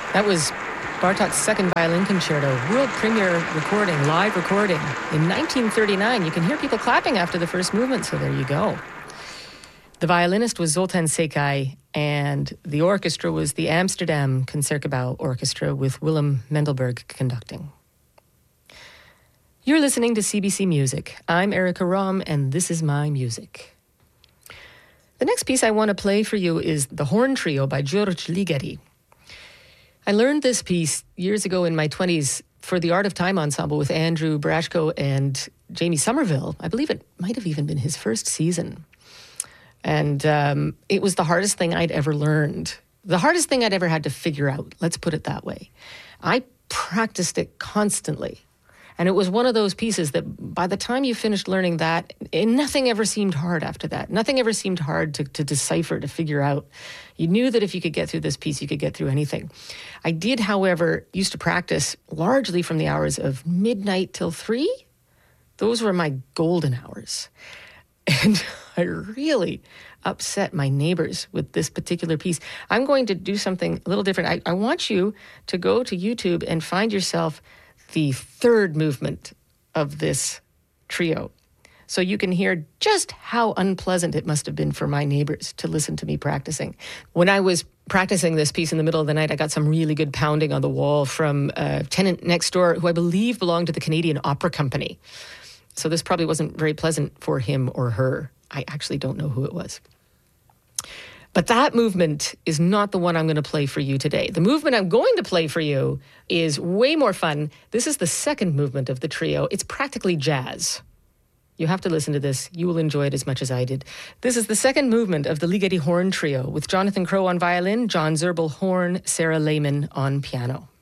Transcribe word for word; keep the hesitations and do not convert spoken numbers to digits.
That was Bartók's second violin concerto, world premiere recording, live recording in nineteen thirty-nine. You can hear people clapping after the first movement, so there you go. The violinist was Zoltán Székely, and the orchestra was the Amsterdam Concertgebouw Orchestra with Willem Mendelberg conducting. You're listening to C B C Music. I'm Erica Romm, and this is my music. The next piece I want to play for you is The Horn Trio by György Ligeti. I learned this piece years ago in my twenties for the Art of Time Ensemble with Andrew Brashko and Jamie Somerville. I believe it might have even been his first season. And um, it was the hardest thing I'd ever learned. The hardest thing I'd ever had to figure out, let's put it that way. I practiced it constantly. And it was one of those pieces that by the time you finished learning that, it, nothing ever seemed hard after that. Nothing ever seemed hard to, to decipher, to figure out. You knew that if you could get through this piece, you could get through anything. I did, however, used to practice largely from the hours of midnight till three. Those were my golden hours. And I really upset my neighbors with this particular piece. I'm going to do something a little different. I, I want you to go to YouTube and find yourself the third movement of this trio, so you can hear just how unpleasant it must have been for my neighbors to listen to me practicing. When I was practicing this piece in the middle of the night, I got some really good pounding on the wall from a tenant next door who I believe belonged to the Canadian Opera Company. So this probably wasn't very pleasant for him or her. I actually don't know who it was. But that movement is not the one I'm going to play for you today. The movement I'm going to play for you is way more fun. This is the second movement of the trio. It's practically jazz. You have to listen to this. You will enjoy it as much as I did. This is the second movement of the Ligeti Horn Trio with Jonathan Crowe on violin, John Zerbel horn, Sarah Lehman on piano.